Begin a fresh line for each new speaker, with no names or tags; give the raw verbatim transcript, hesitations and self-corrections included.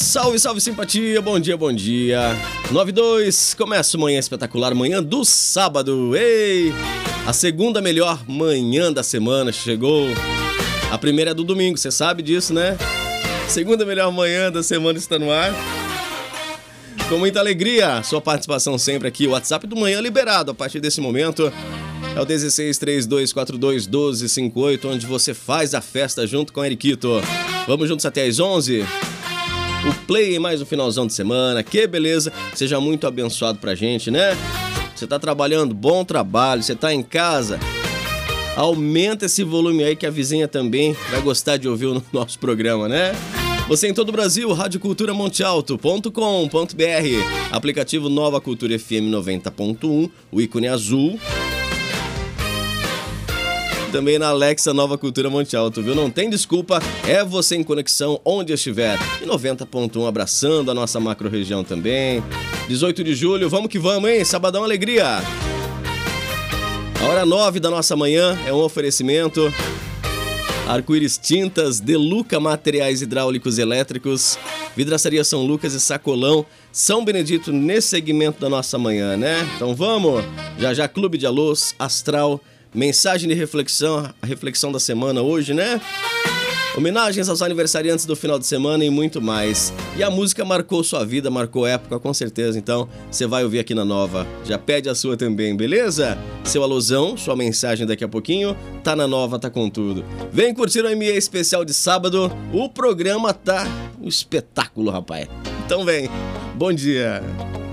Salve, salve simpatia, bom dia, bom dia. nove e dois, começa o Manhã Espetacular, manhã do sábado. Ei, a segunda melhor manhã da semana chegou. A primeira é do domingo, você sabe disso, né? Segunda melhor manhã da semana está no ar. Com muita alegria, sua participação sempre aqui. O WhatsApp do Manhã liberado a partir desse momento. É o dezesseis, trinta e dois, quarenta e dois, doze, cinquenta e oito, onde você faz a festa junto com o Eriquito. Vamos juntos até às onze. O play em mais um finalzão de semana, que beleza, seja muito abençoado pra gente, né? Você tá trabalhando, bom trabalho, você tá em casa, aumenta esse volume aí que a vizinha também vai gostar de ouvir o nosso programa, né? Você em todo o Brasil, rádio cultura monte alto ponto com ponto b r, aplicativo Nova Cultura F M noventa ponto um, o ícone azul. Também na Alexa Nova Cultura Monte Alto, viu? Não tem desculpa, é você em conexão onde estiver. E noventa ponto um abraçando a nossa macro região também. dezoito de julho, vamos que vamos, hein? Sabadão alegria. A hora nove da nossa manhã é um oferecimento. Arco-Íris Tintas, Deluca Materiais Hidráulicos e Elétricos, Vidraçaria São Lucas e Sacolão, São Benedito nesse segmento da nossa manhã, né? Então vamos, já já Clube de Alôs, Astral, mensagem de reflexão, a reflexão da semana hoje, né? Homenagens aos aniversariantes do final de semana e muito mais. E a música marcou sua vida, marcou época, com certeza. Então, você vai ouvir aqui na Nova. Já pede a sua também, beleza? Seu alusão, sua mensagem daqui a pouquinho. Tá na Nova, tá com tudo. Vem curtir o M A especial de sábado. O programa tá um espetáculo, rapaz. Então vem. Bom dia.